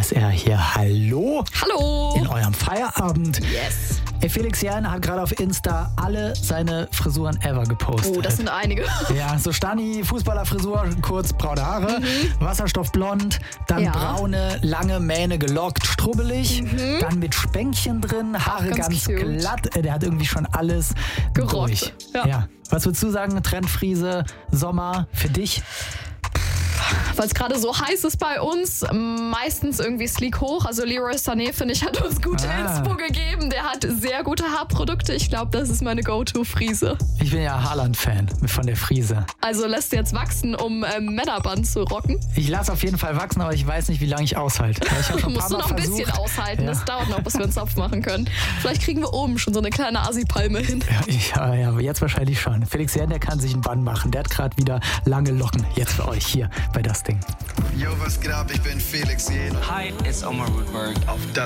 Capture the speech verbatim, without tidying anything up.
ist er hier. Hallo. Hallo. In eurem Feierabend. Yes. Ey, Felix Jähn hat gerade auf Insta alle seine Frisuren ever gepostet. Oh, das sind einige. Ja, so Stani, Fußballerfrisur, kurz braune Haare, mhm. Wasserstoffblond, dann ja. braune, lange Mähne gelockt, strubbelig, mhm. dann mit Spänkchen drin, Haare Ach, ganz, ganz ganz glatt. Der hat irgendwie schon alles gerockt. Durch. Ja. ja. Was würdest du sagen, Trendfriese, Sommer für dich? Weil es gerade so heiß ist bei uns, meistens irgendwie sleek hoch. Also Leroy Sané, finde ich, hat uns gute ah. Inspo gegeben. Der hat sehr gute Haarprodukte. Ich glaube, das ist meine Go-To-Frise. Ich bin ja Haaland-Fan von der Frise. Also lässt du jetzt wachsen, um ähm, Männerband zu rocken? Ich lasse auf jeden Fall wachsen, aber ich weiß nicht, wie lange ich aushalte. Ich hab schon ein Musst paar du Mal noch ein versucht. bisschen aushalten. Ja. Das dauert noch, bis wir einen Zopf machen können. Vielleicht kriegen wir oben schon so eine kleine Assi-Palme hin. Ja, ich, ja, ja, aber jetzt wahrscheinlich schon. Felix Jähn, der kann sich einen Bann machen. Der hat gerade wieder lange Locken. Jetzt für euch hier bei Das Ding. Yo, was geht ab? Ich bin Felix Jähn. Hi, it's Omar Woodberg. Auf Das